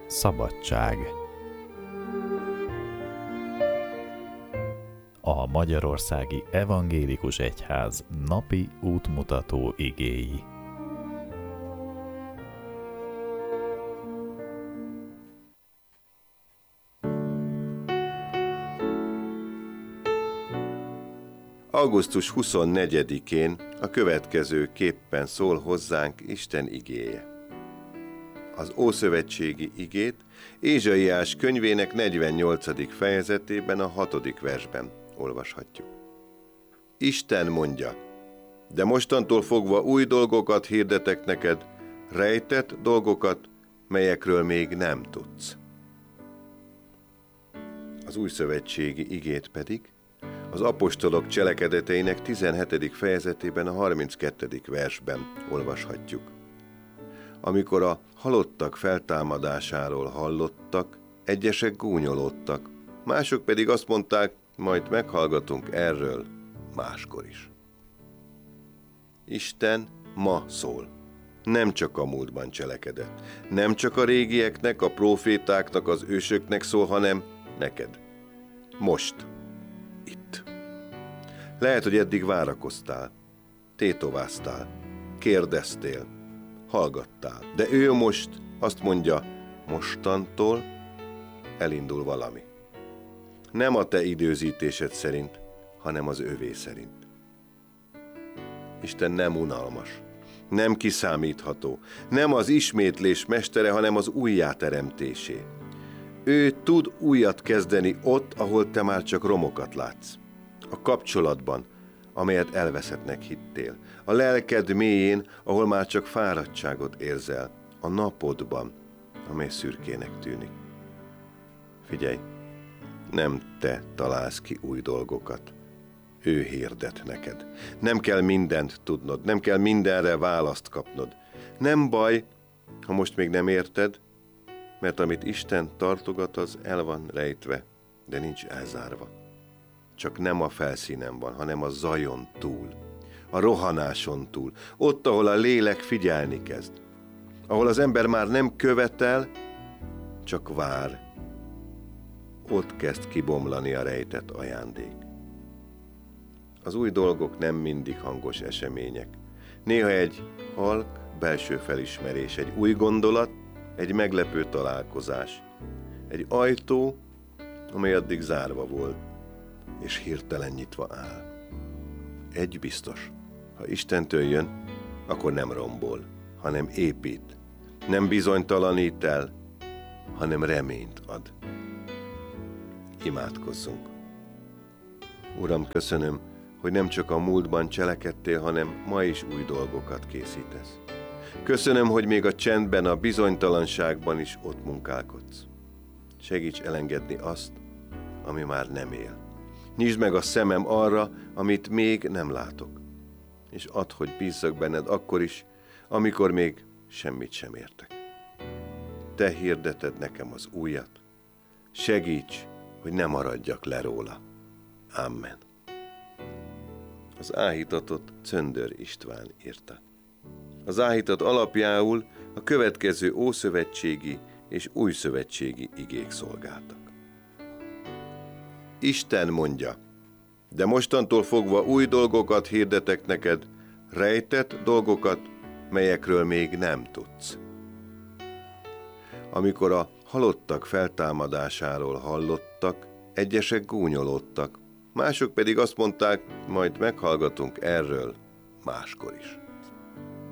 Szabadság. A Magyarországi Evangélikus Egyház napi útmutató igéi. Augusztus 24-én a következő képpen szól hozzánk Isten igéje. Az Ószövetségi igét Ézsaiás könyvének 48. fejezetében a 6. versben olvashatjuk. Isten mondja, de mostantól fogva új dolgokat hirdetek neked, rejtett dolgokat, melyekről még nem tudsz. Az Újszövetségi igét pedig az apostolok cselekedeteinek 17. fejezetében a 32. versben olvashatjuk. Amikor a halottak feltámadásáról hallottak, egyesek gúnyolódtak, mások pedig azt mondták, majd meghallgatunk erről máskor is. Isten ma szól. Nem csak a múltban cselekedett. Nem csak a régieknek, a prófétáknak, az ősöknek szól, hanem neked. Most. Itt. Lehet, hogy eddig várakoztál, tétováztál, kérdeztél, hallgattál, de ő most azt mondja, mostantól elindul valami. Nem a te időzítésed szerint, hanem az övé szerint. Isten nem unalmas, nem kiszámítható, nem az ismétlés mestere, hanem az újjáteremtésé. Ő tud újat kezdeni ott, ahol te már csak romokat látsz. A kapcsolatban, amelyet elveszettnek hittél. A lelked mélyén, ahol már csak fáradtságot érzel. A napodban, amely szürkének tűnik. Figyelj, nem te találsz ki új dolgokat. Ő hirdet neked. Nem kell mindent tudnod, nem kell mindenre választ kapnod. Nem baj, ha most még nem érted, mert amit Isten tartogat, az el van rejtve, de nincs elzárva. Csak nem a felszínen van, hanem a zajon túl, a rohanáson túl, ott, ahol a lélek figyelni kezd, ahol az ember már nem követel, csak vár. Ott kezd kibomlani a rejtett ajándék. Az új dolgok nem mindig hangos események. Néha egy halk belső felismerés, egy új gondolat, egy meglepő találkozás, egy ajtó, amely addig zárva volt, és hirtelen nyitva áll. Egy biztos, ha Istentől jön, akkor nem rombol, hanem épít, nem bizonytalanít el, hanem reményt ad. Imádkozzunk. Uram, köszönöm, hogy nem csak a múltban cselekedtél, hanem ma is új dolgokat készítesz. Köszönöm, hogy még a csendben, a bizonytalanságban is ott munkálkodsz. Segíts elengedni azt, ami már nem él. Nyisd meg a szemem arra, amit még nem látok. És add, hogy bízzak benned akkor is, amikor még semmit sem értek. Te hirdeted nekem az újat. Segíts, hogy ne maradjak le róla. Amen. Az áhítatot Czöndör István írta. Az áhítat alapjául a következő ószövetségi és újszövetségi igék szolgáltak. Isten mondja, de mostantól fogva új dolgokat hirdetek neked, rejtett dolgokat, melyekről még nem tudsz. Amikor a halottak feltámadásáról hallottak, egyesek gúnyolódtak, mások pedig azt mondták, majd meghallgatunk erről máskor is.